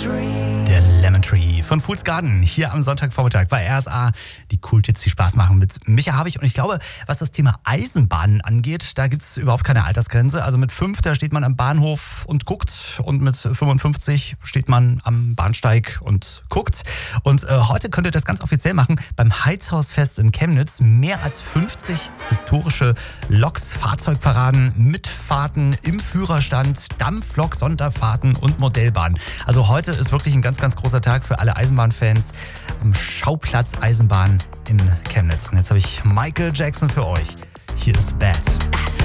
Der Lemon Tree von Fools Garden hier am Sonntagvormittag bei RSA. Die Kulthits, die Spaß machen mit Micha Habich. Und ich glaube, was das Thema Eisenbahnen angeht, da gibt es überhaupt keine Altersgrenze. Also mit 5, da steht man am Bahnhof und guckt. Und mit 55 steht man am Bahnsteig und guckt. Und heute könnt ihr das ganz offiziell machen beim Heizhausfest in Chemnitz. Mehr als 50 historische Loks, Fahrzeugparaden, Mitfahrten im Führerstand, Dampflok, Sonderfahrten und Modellbahn. Also heute ist wirklich ein ganz, ganz großer Tag für alle Eisenbahnfans am Schauplatz Eisenbahn in Chemnitz. Und jetzt habe ich Michael Jackson für euch. Hier ist Bad.